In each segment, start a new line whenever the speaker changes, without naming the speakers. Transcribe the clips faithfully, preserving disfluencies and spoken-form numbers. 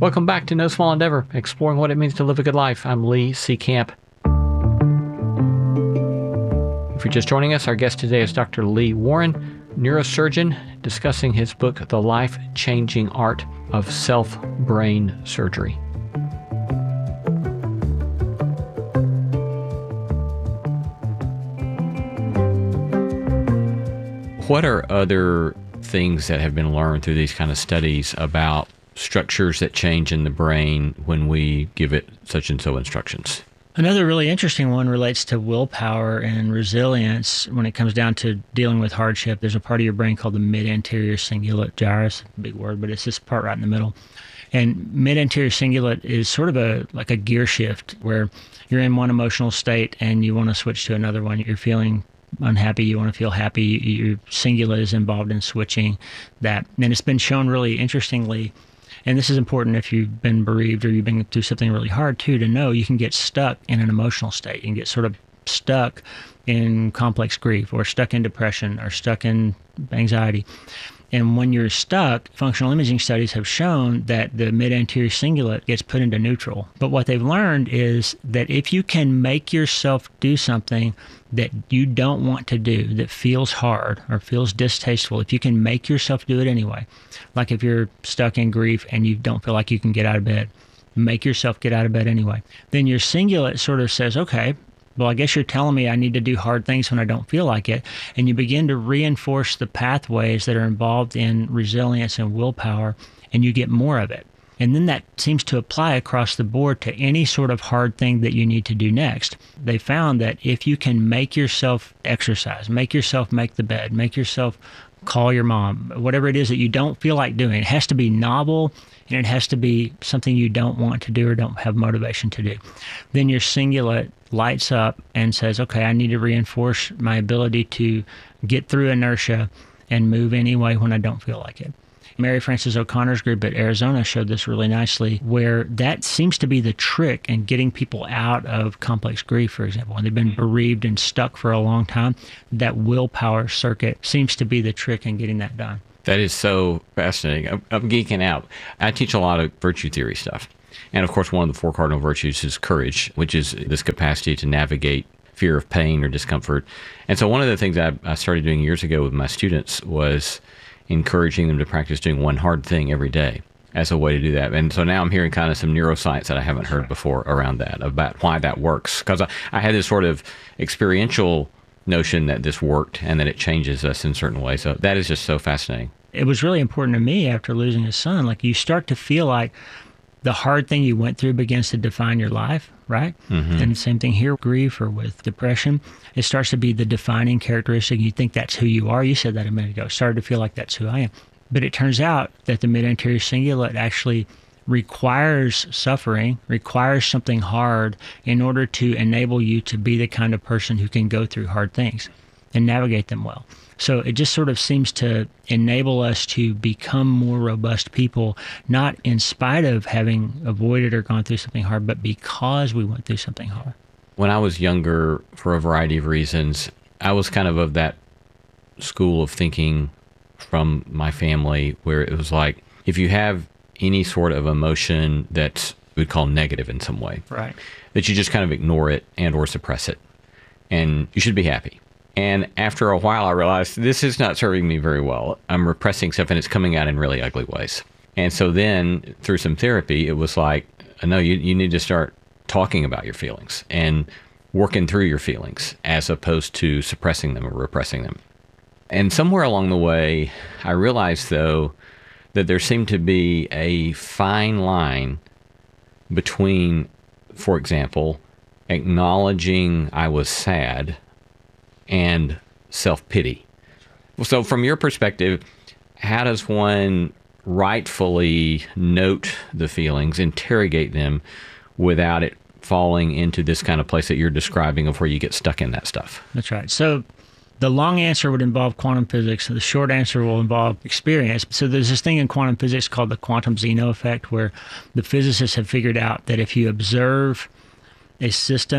Welcome back to No Small Endeavor, exploring what it means to live a good life. I'm Lee C. Camp. If you're just joining us, our guest today is Doctor Lee Warren, neurosurgeon, discussing his book, The Life-Changing Art of Self-Brain Surgery. What are other things that have been learned through these kind of studies about structures that change in the brain when we give it such and so instructions?
Another really interesting one relates to willpower and resilience when it comes down to dealing with hardship. There's a part of your brain called the mid-anterior cingulate gyrus, big word, but it's this part right in the middle. And mid-anterior cingulate is sort of a like a gear shift where you're in one emotional state and you want to switch to another one. You're feeling unhappy, you want to feel happy. Your cingulate is involved in switching that. And it's been shown really interestingly, and this is important if you've been bereaved or you've been through something really hard too, to know you can get stuck in an emotional state. You can get sort of stuck in complex grief or stuck in depression or stuck in anxiety. And when you're stuck, functional imaging studies have shown that the mid-anterior cingulate gets put into neutral. But what they've learned is that if you can make yourself do something that you don't want to do, that feels hard or feels distasteful, if you can make yourself do it anyway, like if you're stuck in grief and you don't feel like you can get out of bed, make yourself get out of bed anyway, then your cingulate sort of says, okay, well, I guess you're telling me I need to do hard things when I don't feel like it. And you begin to reinforce the pathways that are involved in resilience and willpower, and you get more of it. And then that seems to apply across the board to any sort of hard thing that you need to do next. They found that if you can make yourself exercise, make yourself make the bed, make yourself call your mom, whatever it is that you don't feel like doing, it has to be novel and it has to be something you don't want to do or don't have motivation to do. Then your cingulate lights up and says, okay, I need to reinforce my ability to get through inertia and move anyway when I don't feel like it. Mary Frances O'Connor's group at Arizona showed this really nicely, where that seems to be the trick in getting people out of complex grief, for example. When they've been bereaved and stuck for a long time, that willpower circuit seems to be the trick in getting that done.
That is so fascinating. I'm, I'm geeking out. I teach a lot of virtue theory stuff. And of course, one of the four cardinal virtues is courage, which is this capacity to navigate fear of pain or discomfort. And so one of the things I, I started doing years ago with my students was encouraging them to practice doing one hard thing every day as a way to do that. And so now I'm hearing kind of some neuroscience that I haven't heard before around that, about why that works. Because I, I had this sort of experiential notion that this worked and that it changes us in certain ways. So that is just so fascinating.
It was really important to me after losing a son. Like, you start to feel like the hard thing you went through begins to define your life, right? Mm-hmm. And the same thing here, grief or with depression. It starts to be the defining characteristic. You think that's who you are. You said that a minute ago. Started to feel like that's who I am. But it turns out that the mid-anterior cingulate actually requires suffering, requires something hard in order to enable you to be the kind of person who can go through hard things and navigate them well. So it just sort of seems to enable us to become more robust people, not in spite of having avoided or gone through something hard, but because we went through something hard.
When I was younger, for a variety of reasons, I was kind of of that school of thinking from my family where it was like, if you have any sort of emotion that we'd call negative in some way,
right,
that you just kind of ignore it and or suppress it, and you should be happy. And after a while, I realized this is not serving me very well. I'm repressing stuff, and it's coming out in really ugly ways. And so then, through some therapy, it was like, no, you, you need to start talking about your feelings and working through your feelings as opposed to suppressing them or repressing them. And somewhere along the way, I realized, though, that there seemed to be a fine line between, for example, acknowledging I was sad and self-pity. So from your perspective, how does one rightfully note the feelings, interrogate them, without it falling into this kind of place that you're describing of where you get stuck in that stuff?
That's right. So the long answer would involve quantum physics. The short answer will involve experience. So there's this thing in quantum physics called the quantum Zeno effect, where the physicists have figured out that if you observe a system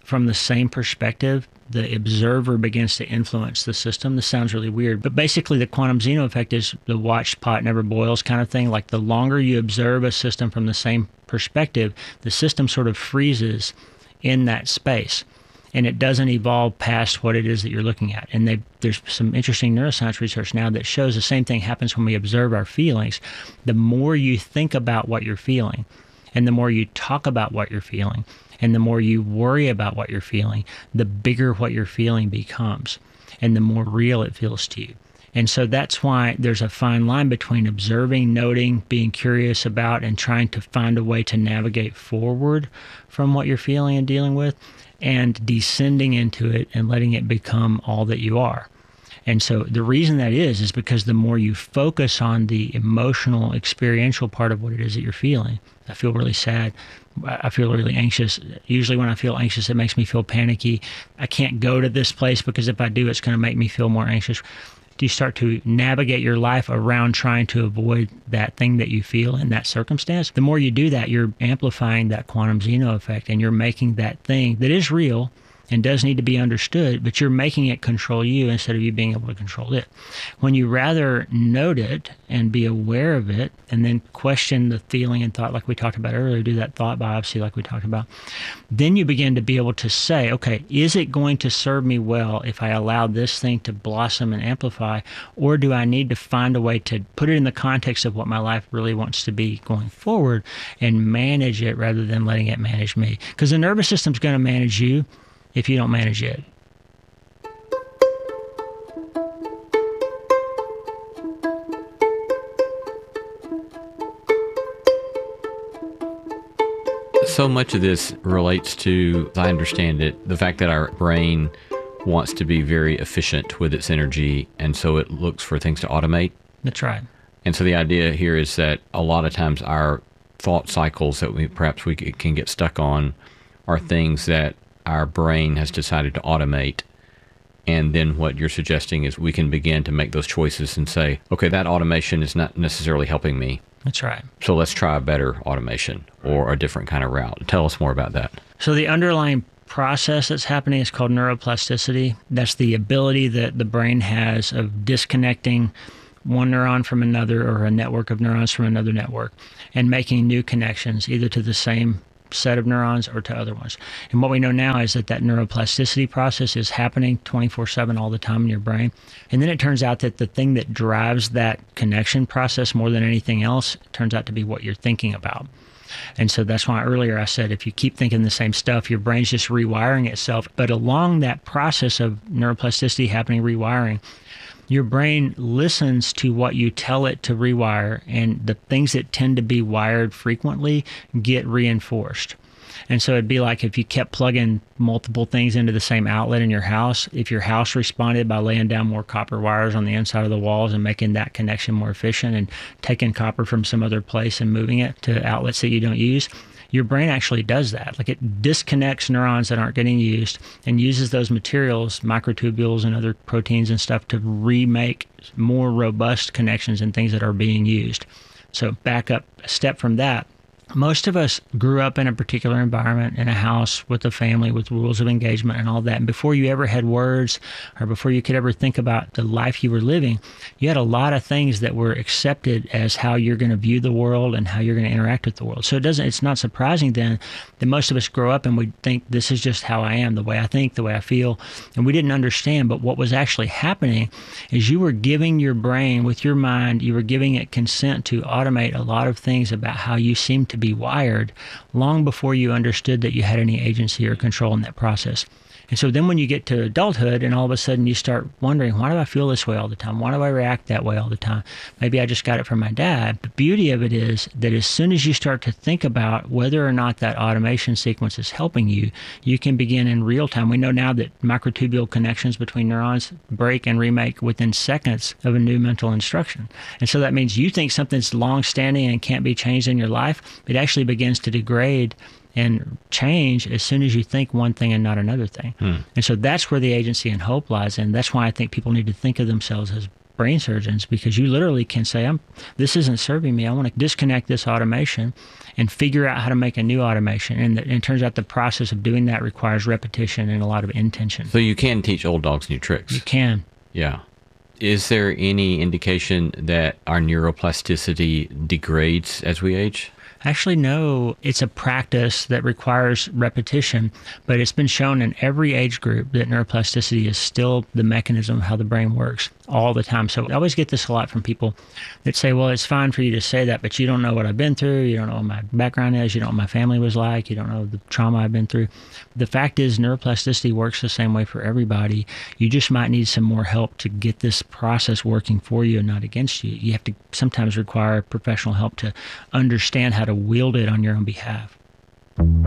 from the same perspective, the observer begins to influence the system. This sounds really weird, but basically the quantum zeno effect is the watched pot never boils kind of thing. Like the longer you observe a system from the same perspective, the system sort of freezes in that space, and it doesn't evolve past what it is that you're looking at. And they, there's some interesting neuroscience research now that shows the same thing happens when we observe our feelings. The more you think about what you're feeling, and the more you talk about what you're feeling, and the more you worry about what you're feeling, the bigger what you're feeling becomes, and the more real it feels to you. And so that's why there's a fine line between observing, noting, being curious about, and trying to find a way to navigate forward from what you're feeling and dealing with, and descending into it and letting it become all that you are. And so the reason that is, is because the more you focus on the emotional, experiential part of what it is that you're feeling. I feel really sad. I feel really anxious. Usually when I feel anxious, it makes me feel panicky. I can't go to this place because if I do, it's going to make me feel more anxious. You start to navigate your life around trying to avoid that thing that you feel in that circumstance. The more you do that, you're amplifying that quantum zeno effect, and you're making that thing that is real and does need to be understood, but you're making it control you instead of you being able to control it. When you rather note it and be aware of it, and then question the feeling and thought like we talked about earlier, do that thought biopsy like we talked about, then you begin to be able to say, okay, is it going to serve me well if I allow this thing to blossom and amplify, or do I need to find a way to put it in the context of what my life really wants to be going forward and manage it rather than letting it manage me? Because the nervous system's going to manage you if you don't manage it.
So much of this relates to, as I understand it, the fact that our brain wants to be very efficient with its energy, and so it looks for things to automate.
That's right.
And so the idea here is that a lot of times our thought cycles that we perhaps we can get stuck on are things that our brain has decided to automate. And then what you're suggesting is we can begin to make those choices and say, okay, that automation is not necessarily helping me.
That's right.
So let's try a better automation or a different kind of route. Tell us more about that.
So the underlying process that's happening is called neuroplasticity. That's the ability that the brain has of disconnecting one neuron from another, or a network of neurons from another network, and making new connections either to the same set of neurons or to other ones. And what we know now is that that neuroplasticity process is happening twenty-four seven all the time in your brain. And then it turns out that the thing that drives that connection process more than anything else turns out to be what you're thinking about. And so that's why earlier I said if you keep thinking the same stuff, your brain's just rewiring itself. But along that process of neuroplasticity happening, rewiring, your brain listens to what you tell it to rewire, and the things that tend to be wired frequently get reinforced. And so it'd be like if you kept plugging multiple things into the same outlet in your house, if your house responded by laying down more copper wires on the inside of the walls and making that connection more efficient and taking copper from some other place and moving it to outlets that you don't use, your brain actually does that. Like it disconnects neurons that aren't getting used and uses those materials, microtubules and other proteins and stuff, to remake more robust connections and things that are being used. So back up a step from that. Most of us grew up in a particular environment, in a house with a family with rules of engagement and all that. And before you ever had words, or before you could ever think about the life you were living, you had a lot of things that were accepted as how you're going to view the world and how you're going to interact with the world. So it doesn't, it's not surprising then that most of us grow up and we think this is just how I am, the way I think, the way I feel. And we didn't understand. But what was actually happening is you were giving your brain, with your mind, you were giving it consent to automate a lot of things about how you seem to be wired long before you understood that you had any agency or control in that process. And so then when you get to adulthood and all of a sudden you start wondering, why do I feel this way all the time? Why do I react that way all the time? Maybe I just got it from my dad. The beauty of it is that as soon as you start to think about whether or not that automation sequence is helping you, you can begin in real time. We know now that microtubule connections between neurons break and remake within seconds of a new mental instruction. And so that means you think something's long-standing and can't be changed in your life, it actually begins to degrade and change as soon as you think one thing and not another thing. Hmm. And so that's where the agency and hope lies. And that's why I think people need to think of themselves as brain surgeons, because you literally can say, I'm, this isn't serving me. I want to disconnect this automation and figure out how to make a new automation. And, the, and it turns out the process of doing that requires repetition and a lot of intention.
So you can teach old dogs new tricks.
You can.
Yeah. Is there any indication that our neuroplasticity degrades as we age?
Actually, no. It's a practice that requires repetition, but it's been shown in every age group that neuroplasticity is still the mechanism of how the brain works all the time. So I always get this a lot from people that say, well, it's fine for you to say that, but you don't know what I've been through. You don't know what my background is. You don't know what my family was like. You don't know the trauma I've been through. The fact is, neuroplasticity works the same way for everybody. You just might need some more help to get this process working for you and not against you. You have to sometimes require professional help to understand how to wield it on your own behalf.